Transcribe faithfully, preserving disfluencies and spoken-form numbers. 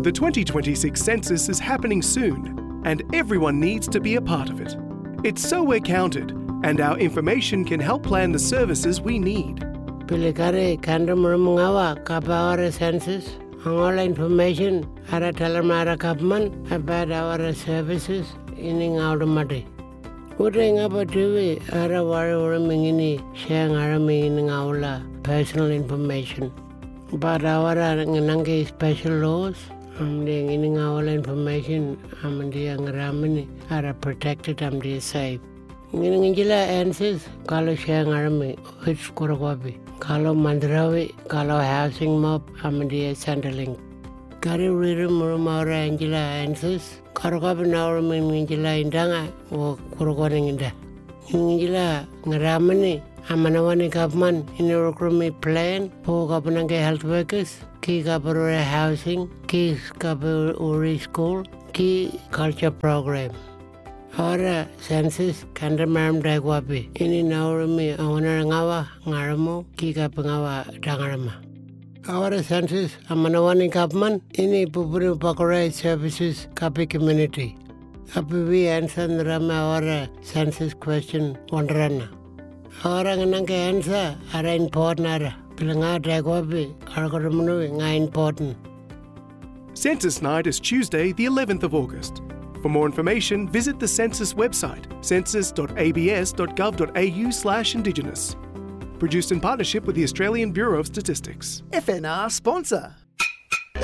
The twenty twenty-six census is happening soon, and everyone needs to be a part of it. It's so we're counted, and our information can help plan the services we need. Pilikare kandamurumungawa kapawara census. All information ara talamara government about our services in Audamati. Putting up a T V ara wara mingini sharing ara mingini aula personal information. But our nange special laws, um the in our information um the ramini are protected um the safe. Nginjila answers kalo sharing ara mi which kurawabi. Kalau Mandrawi, kalau housing mob, Amadia Centerlink. Kari Riru Murumara Angela answers, Karakabanaur Mingila Indanga, or Kurukoninda. Ingila, Naramani, Amanawani government, in the recruitment plan, for Kapananga health workers, Ki Kapura housing, Ki Kapuri school, Ki culture program. Ora census kandamaram dagwapi ini naurumi awana ngawa ngaramu kika pengawa dangarama. Ora census amanawani government ini pupuri pakore services kapi community. Api we answer rama ora census question wandrana. Ora nganangke answer ara important ara pilanga dagwapi karakoramunu nga important. Census night is Tuesday, the eleventh of August. For more information, visit the Census website, census dot a b s dot gov dot a u slash indigenous. Produced in partnership with the Australian Bureau of Statistics. F N R sponsor.